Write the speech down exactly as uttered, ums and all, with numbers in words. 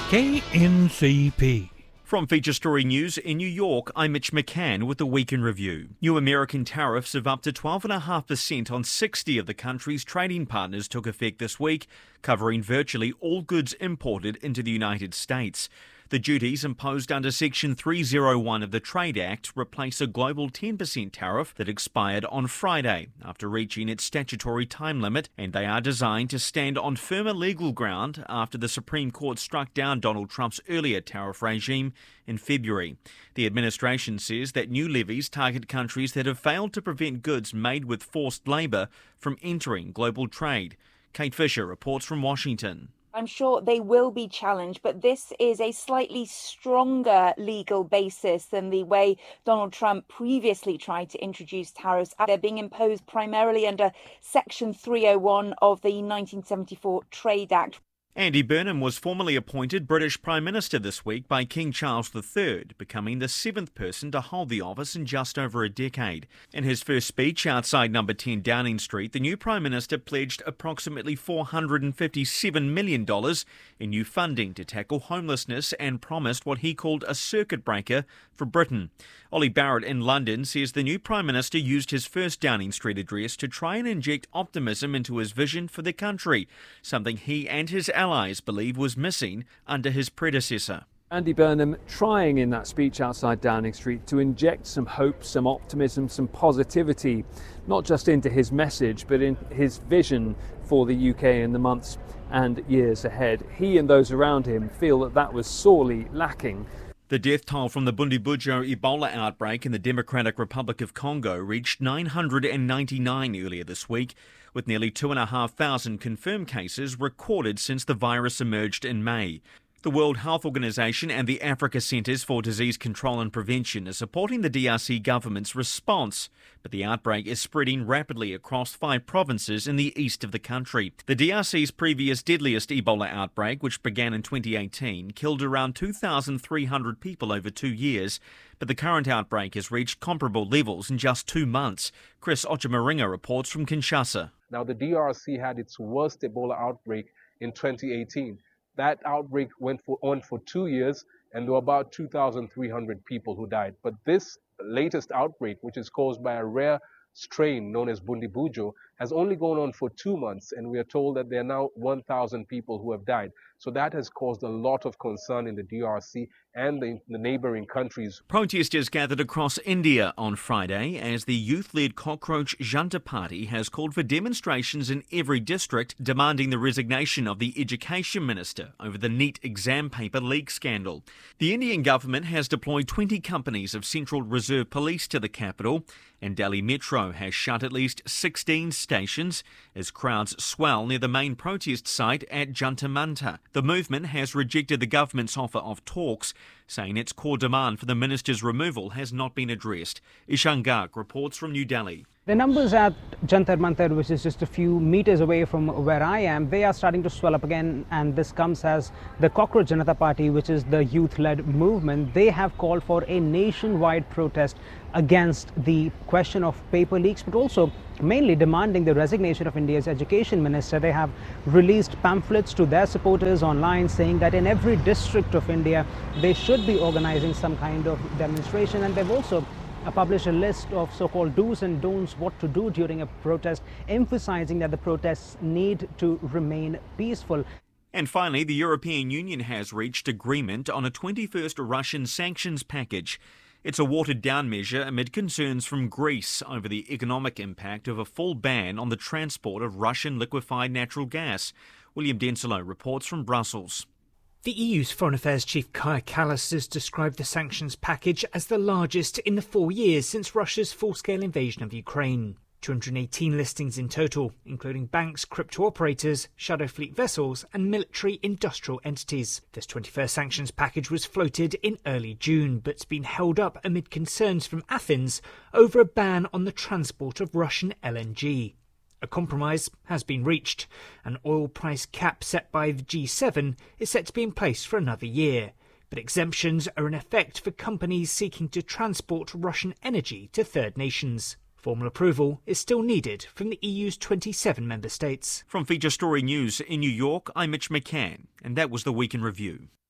K N C P. From Feature Story News in New York, I'm Mitch McCann with the Week in Review. New American tariffs of up to twelve point five percent on sixty of the country's trading partners took effect this week, covering virtually all goods imported into the United States. The duties imposed under Section three oh one of the Trade Act replace a global ten percent tariff that expired on Friday after reaching its statutory time limit, and they are designed to stand on firmer legal ground after the Supreme Court struck down Donald Trump's earlier tariff regime in February. The administration says that new levies target countries that have failed to prevent goods made with forced labour from entering global trade. Kate Fisher reports from Washington. I'm sure they will be challenged, but this is a slightly stronger legal basis than the way Donald Trump previously tried to introduce tariffs. They're being imposed primarily under Section three oh one of the nineteen seventy-four Trade Act. Andy Burnham was formally appointed British Prime Minister this week by King Charles the Third, becoming the seventh person to hold the office in just over a decade. In his first speech outside number ten Downing Street, the new Prime Minister pledged approximately four hundred fifty-seven million dollars in new funding to tackle homelessness and promised what he called a circuit breaker for Britain. Ollie Barrett in London says the new Prime Minister used his first Downing Street address to try and inject optimism into his vision for the country, something he and his allies believe was missing under his predecessor. Andy Burnham trying in that speech outside Downing Street to inject some hope, some optimism, some positivity, not just into his message, but in his vision for the U K in the months and years ahead. He and those around him feel that that was sorely lacking. The death toll from the Bundibugyo Ebola outbreak in the Democratic Republic of Congo reached nine hundred ninety-nine earlier this week, with nearly two thousand five hundred confirmed cases recorded since the virus emerged in May. The World Health Organization and the Africa Centres for Disease Control and Prevention are supporting the D R C government's response, but the outbreak is spreading rapidly across five provinces in the east of the country. The D R C's previous deadliest Ebola outbreak, which began in twenty eighteen, killed around two thousand three hundred people over two years, but the current outbreak has reached comparable levels in just two months. Chris Ochimaringa reports from Kinshasa. Now, the D R C had its worst Ebola outbreak in twenty eighteen. That outbreak went for, on for two years, and there were about two thousand three hundred people who died. But this latest outbreak, which is caused by a rare strain known as Bundibugyo, has only gone on for two months, and we are told that there are now one thousand people who have died. So that has caused a lot of concern in the D R C and the, the neighboring countries. Protesters gathered across India on Friday as the youth-led Cockroach Janta Party has called for demonstrations in every district demanding the resignation of the Education Minister over the NEET exam paper leak scandal. The Indian government has deployed twenty companies of Central Reserve Police to the capital, and Delhi Metro has shut at least sixteen stations as crowds swell near the main protest site at Jantar Mantar. The movement has rejected the government's offer of talks, saying its core demand for the minister's removal has not been addressed. Ishan Garg reports from New Delhi. The numbers at Jantar Mantar, which is just a few meters away from where I am, they are starting to swell up again, and this comes as the Cockroach Janata Party, which is the youth-led movement, they have called for a nationwide protest against the question of paper leaks, but also mainly demanding the resignation of India's education minister. They have released pamphlets to their supporters online saying that in every district of India they should be organizing some kind of demonstration, and they've also Uh, published a list of so-called do's and don'ts, what to do during a protest, emphasizing that the protests need to remain peaceful. And finally, the European Union has reached agreement on a twenty-first Russian sanctions package. It's a watered-down measure amid concerns from Greece over the economic impact of a full ban on the transport of Russian liquefied natural gas. William Denslow reports from Brussels. The E U's Foreign Affairs Chief Kaja Kallas has described the sanctions package as the largest in the four years since Russia's full-scale invasion of Ukraine. two hundred eighteen listings in total, including banks, crypto operators, shadow fleet vessels and military industrial entities. This twenty-first sanctions package was floated in early June, but's been held up amid concerns from Athens over a ban on the transport of Russian L N G. A compromise has been reached. An oil price cap set by the G seven is set to be in place for another year, but exemptions are in effect for companies seeking to transport Russian energy to third nations. Formal approval is still needed from the E U's twenty-seven member states. From Feature Story News in New York, I'm Mitch McCann, and that was the Week in Review.